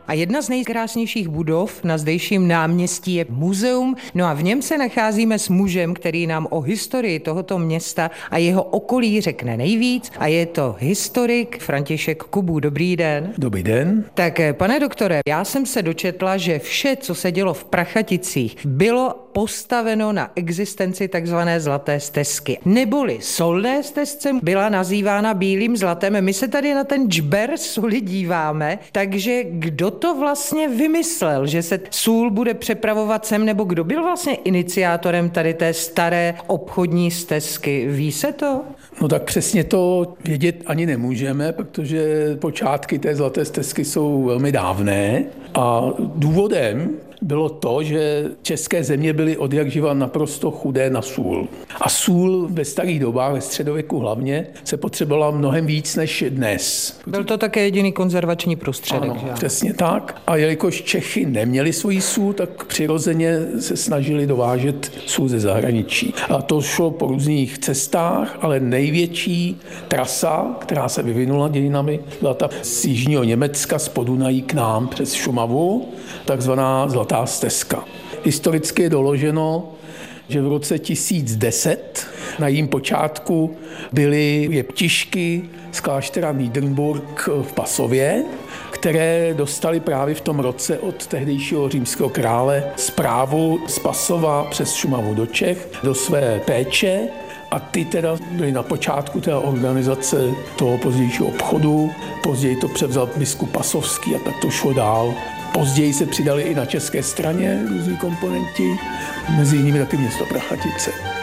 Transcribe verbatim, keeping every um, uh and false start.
A jedna z nejkrásnějších budov na zdejším náměstí je muzeum, no a v něm se nacházíme s mužem, který nám o historii tohoto města a jeho okolí řekne nejvíc, a je to historik František Kubů. Dobrý den. Dobrý den. Tak pane doktore, já jsem se dočetla, že vše, co se dělo v Prachaticích, bylo postaveno na existenci takzvané zlaté stezky. Neboli solné stezce byla nazývána bílým zlatem. My se tady na ten džber soli díváme, takže kdo to vlastně vymyslel, že se sůl bude přepravovat sem, nebo kdo byl vlastně iniciátorem tady té staré obchodní stezky? Ví se to? No tak přesně to vědět ani nemůžeme, protože počátky té zlaté stezky jsou velmi dávné a důvodem bylo to, že české země byly odjakživa naprosto chudé na sůl. A sůl ve starých dobách, ve středověku hlavně, se potřebovala mnohem víc než dnes. Byl to také jediný konzervační prostředek. Ano, že? přesně tak. A jelikož Čechy neměli svoji sůl, tak přirozeně se snažili dovážet sůl ze zahraničí. A to šlo po různých cestách, ale největší trasa, která se vyvinula dějinami, byla ta z jižního Německa, z Podunají k nám přes Šumavu, takzvaná zlatá stezka. Historicky je doloženo, že v roce tisíc deset na jejím počátku byly jeptišky z kláštera Niedernburg v Pasově, které dostali právě v tom roce od tehdejšího římského krále zprávu z Pasova přes Šumavu do Čech do své péče. A ty teda byly na počátku té organizace toho pozdějšího obchodu. Později to převzal biskup Pasovský a tak to šlo dál. Později se přidali i na české straně různí komponenti, mezi jinými taky město Prachatice.